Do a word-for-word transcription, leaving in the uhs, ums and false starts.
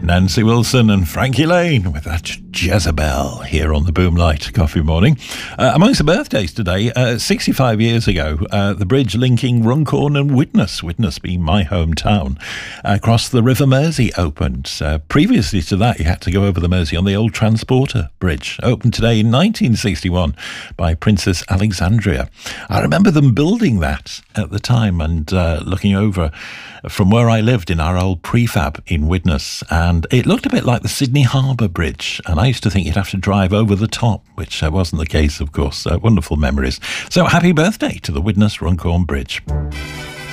Nancy Wilson and Frankie Lane with that Jezebel here on the Boomlight Coffee Morning. Uh, amongst the birthdays today, uh, sixty-five years ago, uh, the bridge linking Runcorn and Widnes, Widnes being my hometown, across the River Mersey opened. Uh, previously to that, you had to go over the Mersey on the old Transporter Bridge, opened today in nineteen sixty-one by Princess Alexandria. I remember them building that at the time and uh, looking over from where I lived in our old prefab in Widnes, and it looked a bit like the Sydney Harbour Bridge, and I used to think you'd have to drive over the top, which uh, wasn't the case, of course. Uh, wonderful memories. So happy birthday to the Widnes Runcorn Bridge.